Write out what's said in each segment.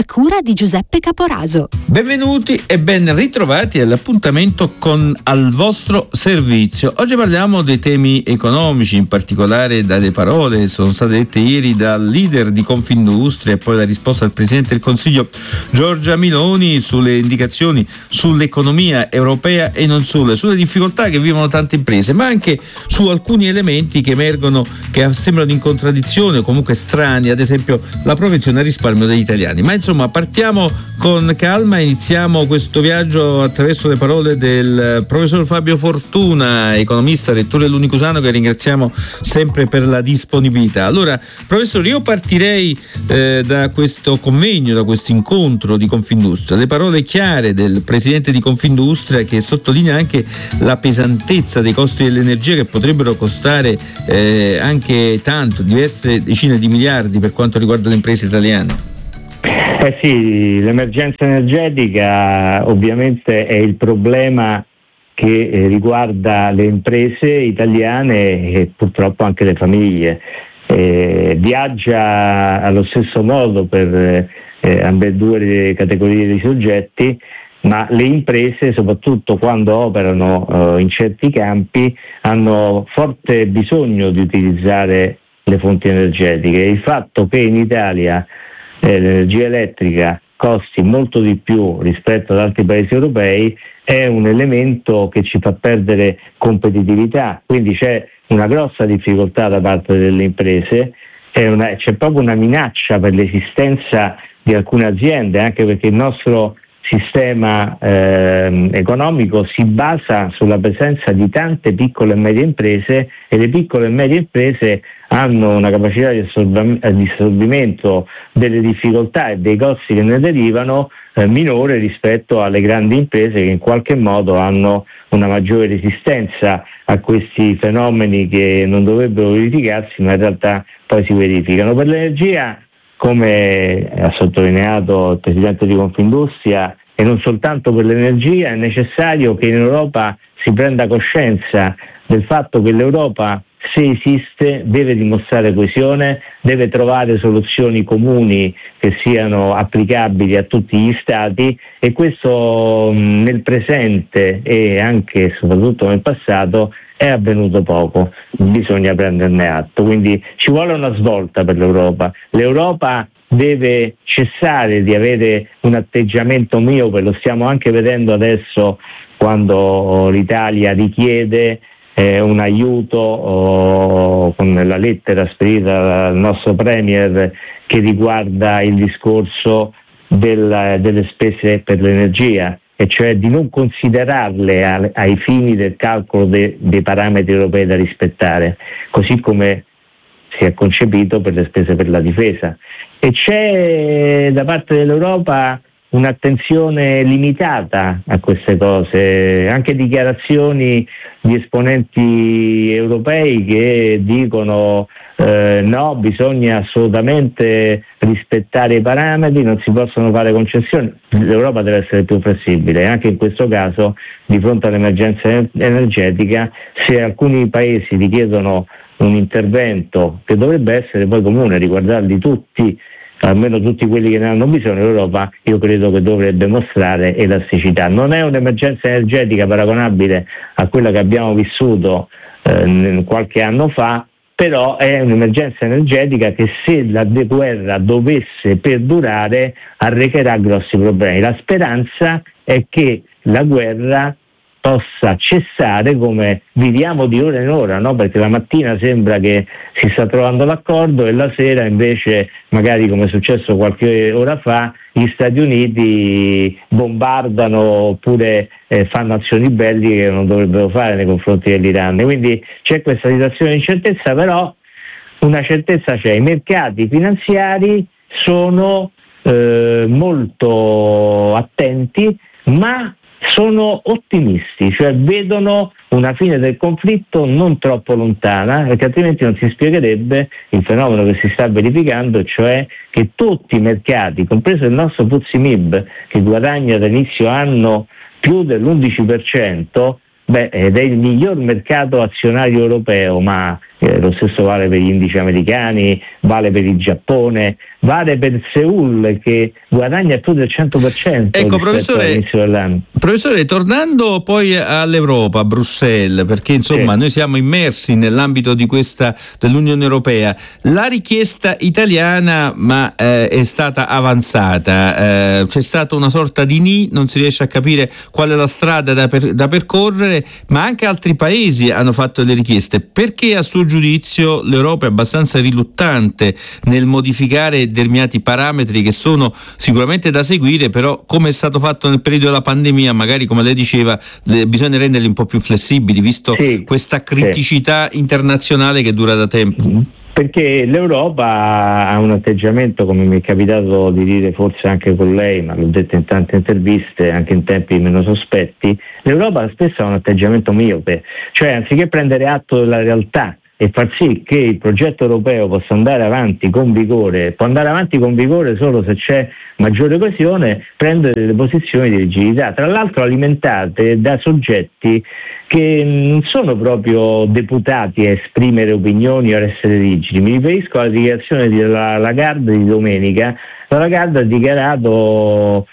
a cura di Giuseppe Caporaso. Benvenuti e ben ritrovati all'appuntamento con Al vostro servizio. Oggi parliamo dei temi economici, in particolare dalle parole che sono state dette ieri dal leader di Confindustria e poi la risposta del Presidente del Consiglio Giorgia Meloni sulle indicazioni sull'economia europea e non solo, sulle difficoltà che vivono tante imprese, ma anche su alcuni elementi che emergono che sembrano in contraddizione o comunque strani, ad esempio la propensione al risparmio degli italiani. Ma insomma, partiamo con calma e iniziamo questo viaggio attraverso le parole del professor Fabio Fortuna, economista, rettore dell'Unicusano, che ringraziamo sempre per la disponibilità. Allora, professore, io partirei da questo convegno, da questo incontro di Confindustria, le parole chiare del presidente di Confindustria, che sottolinea anche la pesantezza dei costi dell'energia, che potrebbero costare anche tanto, diverse decine di miliardi per quanto riguarda le imprese italiane. Sì, l'emergenza energetica ovviamente è il problema che riguarda le imprese italiane e purtroppo anche le famiglie. Viaggia allo stesso modo per ambedue le categorie di soggetti, ma le imprese, soprattutto quando operano in certi campi, hanno forte bisogno di utilizzare le fonti energetiche. Il fatto che in Italia l'energia elettrica costi molto di più rispetto ad altri paesi europei è un elemento che ci fa perdere competitività, quindi c'è una grossa difficoltà da parte delle imprese, c'è proprio una minaccia per l'esistenza di alcune aziende, anche perché il nostro sistema economico si basa sulla presenza di tante piccole e medie imprese, e le piccole e medie imprese hanno una capacità di assorbimento delle difficoltà e dei costi che ne derivano minore rispetto alle grandi imprese, che in qualche modo hanno una maggiore resistenza a questi fenomeni che non dovrebbero verificarsi, ma in realtà poi si verificano. Per l'energia, come ha sottolineato il Presidente di Confindustria, e non soltanto per l'energia, è necessario che in Europa si prenda coscienza del fatto che l'Europa, se esiste, deve dimostrare coesione, deve trovare soluzioni comuni che siano applicabili a tutti gli Stati, e questo nel presente e anche e soprattutto nel passato è avvenuto poco. Bisogna prenderne atto, quindi ci vuole una svolta per l'Europa. L'Europa deve cessare di avere un atteggiamento miope, lo stiamo anche vedendo adesso quando l'Italia richiede un aiuto con la lettera spedita dal nostro Premier che riguarda il discorso delle spese per l'energia, e cioè di non considerarle ai fini del calcolo dei parametri europei da rispettare, così come si è concepito per le spese per la difesa. E c'è da parte dell'Europa un'attenzione limitata a queste cose, anche dichiarazioni di esponenti europei che dicono no, bisogna assolutamente rispettare i parametri, non si possono fare concessioni. L'Europa deve essere più flessibile, e anche in questo caso, di fronte all'emergenza energetica, se alcuni paesi richiedono un intervento che dovrebbe essere poi comune, riguardarli tutti, almeno tutti quelli che ne hanno bisogno, l'Europa, io credo che dovrebbe mostrare elasticità. Non è un'emergenza energetica paragonabile a quella che abbiamo vissuto qualche anno fa, però è un'emergenza energetica che, se la guerra dovesse perdurare, arrecherà grossi problemi. La speranza è che la guerra possa cessare, come viviamo di ora in ora, no? Perché la mattina sembra che si sta trovando l'accordo e la sera invece, magari come è successo qualche ora fa, gli Stati Uniti bombardano oppure fanno azioni belliche che non dovrebbero fare nei confronti dell'Iran. Quindi c'è questa situazione di incertezza, però una certezza c'è: i mercati finanziari sono molto attenti, ma sono ottimisti, cioè vedono una fine del conflitto non troppo lontana, perché altrimenti non si spiegherebbe il fenomeno che si sta verificando, cioè che tutti i mercati, compreso il nostro FTSE MIB, che guadagna da inizio anno più dell'11%, ed è il miglior mercato azionario europeo, ma lo stesso vale per gli indici americani, vale per il Giappone, vale per Seul che guadagna più del 100%. Ecco, professore, tornando poi all'Europa, a Bruxelles, perché insomma noi siamo immersi nell'ambito di questa dell'Unione Europea, la richiesta italiana è stata avanzata, c'è stata una sorta di non si riesce a capire qual è la strada da percorrere, ma anche altri paesi hanno fatto le richieste. Perché a suo giudizio l'Europa è abbastanza riluttante nel modificare determinati parametri che sono sicuramente da seguire, però come è stato fatto nel periodo della pandemia, magari come lei diceva, bisogna renderli un po' più flessibili, visto questa criticità internazionale che dura da tempo? Perché l'Europa ha un atteggiamento, come mi è capitato di dire forse anche con lei, ma l'ho detto in tante interviste, anche in tempi meno sospetti, l'Europa spesso ha un atteggiamento miope, cioè anziché prendere atto della realtà e far sì che il progetto europeo possa andare avanti con vigore, può andare avanti con vigore solo se c'è maggiore coesione, prende delle posizioni di rigidità, tra l'altro alimentate da soggetti che non sono proprio deputati a esprimere opinioni o a essere rigidi. Mi riferisco alla dichiarazione della Lagarde di domenica. La Lagarde ha dichiarato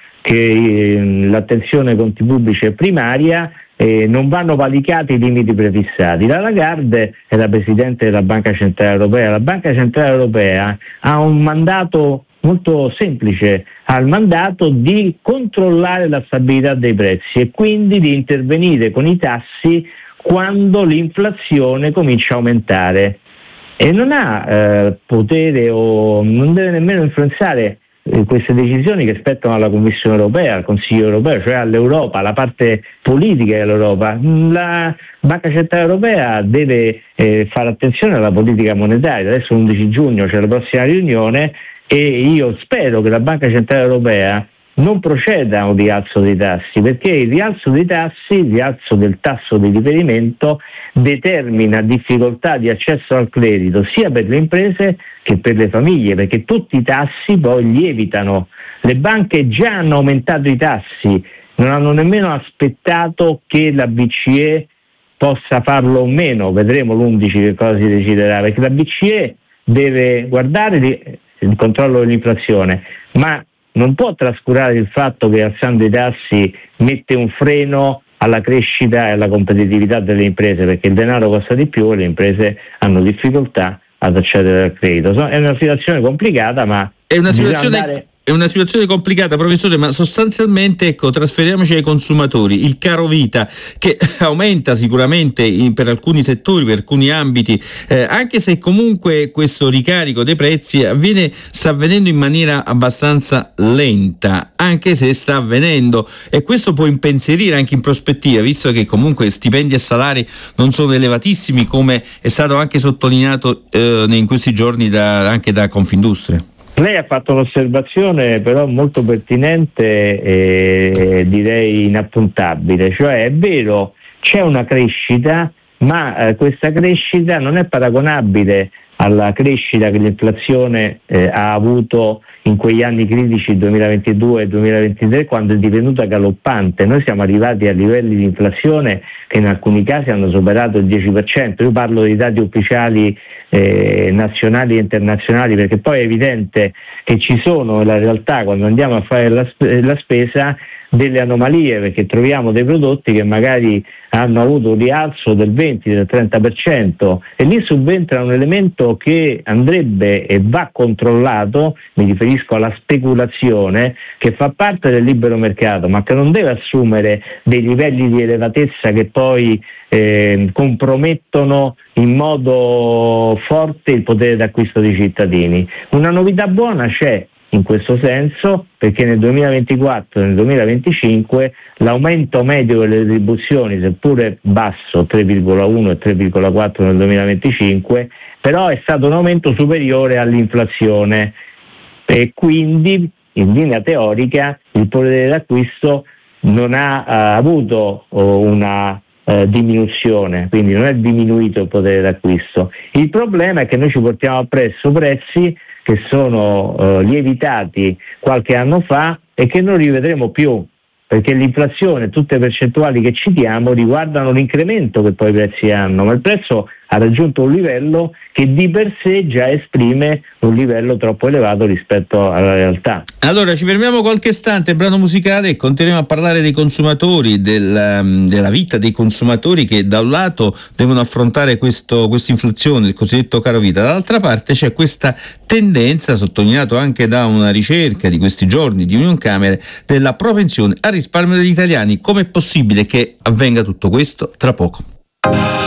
che l'attenzione ai conti pubblici è primaria, non vanno valicati i limiti prefissati. La Lagarde è la Presidente della Banca Centrale Europea. La Banca Centrale Europea ha un mandato molto semplice, ha il mandato di controllare la stabilità dei prezzi e quindi di intervenire con i tassi quando l'inflazione comincia a aumentare. E non ha potere o non deve nemmeno influenzare queste decisioni che spettano alla Commissione Europea, al Consiglio Europeo, cioè all'Europa, alla parte politica dell'Europa. La Banca Centrale Europea deve fare attenzione alla politica monetaria. Adesso 11 giugno c'è la prossima riunione e io spero che la Banca Centrale Europea non proceda a un rialzo dei tassi, perché il rialzo dei tassi, il rialzo del tasso di riferimento determina difficoltà di accesso al credito sia per le imprese che per le famiglie, perché tutti i tassi poi lievitano. Le banche già hanno aumentato i tassi, non hanno nemmeno aspettato che la BCE possa farlo o meno, vedremo l'11 che cosa si deciderà, perché la BCE deve guardare il controllo dell'inflazione, ma non può trascurare il fatto che alzando i tassi mette un freno alla crescita e alla competitività delle imprese, perché il denaro costa di più e le imprese hanno difficoltà ad accedere al credito. È una situazione complicata, ma è una situazione complicata, professore, ma sostanzialmente, trasferiamoci ai consumatori. Il caro vita che aumenta sicuramente per alcuni settori, per alcuni ambiti, anche se comunque questo ricarico dei prezzi sta avvenendo in maniera abbastanza lenta, anche se sta avvenendo, e questo può impensierire anche in prospettiva, visto che comunque stipendi e salari non sono elevatissimi, come è stato anche sottolineato in questi giorni anche da Confindustria. Lei ha fatto un'osservazione però molto pertinente e direi inappuntabile, cioè è vero, c'è una crescita, ma questa crescita non è paragonabile alla crescita che l'inflazione ha avuto in quegli anni critici 2022 e 2023, quando è divenuta galoppante. Noi siamo arrivati a livelli di inflazione che in alcuni casi hanno superato il 10%. Io parlo dei dati ufficiali nazionali e internazionali, perché poi è evidente che ci sono nella realtà, quando andiamo a fare la spesa, delle anomalie, perché troviamo dei prodotti che magari hanno avuto un rialzo del 20, del 30%, e lì subentra un elemento che andrebbe e va controllato. Mi riferisco alla speculazione, che fa parte del libero mercato, ma che non deve assumere dei livelli di elevatezza che poi compromettono in modo forte il potere d'acquisto dei cittadini. Una novità buona c'è in questo senso, perché nel 2024 e nel 2025 l'aumento medio delle retribuzioni, seppure basso, 3,1 e 3,4 nel 2025, però è stato un aumento superiore all'inflazione e quindi in linea teorica il potere d'acquisto non ha avuto una diminuzione, quindi non è diminuito il potere d'acquisto. Il problema è che noi ci portiamo appresso prezzi che sono lievitati qualche anno fa e che non rivedremo più, perché l'inflazione e tutte le percentuali che citiamo riguardano l'incremento che poi i prezzi hanno, ma il prezzo ha raggiunto un livello che di per sé già esprime un livello troppo elevato rispetto alla realtà. Allora ci fermiamo qualche istante, brano musicale, e continuiamo a parlare dei consumatori, della vita dei consumatori che da un lato devono affrontare questa inflazione, il cosiddetto caro vita, dall'altra parte c'è questa tendenza, sottolineato anche da una ricerca di questi giorni di Unioncamere, della propensione al risparmio degli italiani. Com'è possibile che avvenga tutto questo? Tra poco.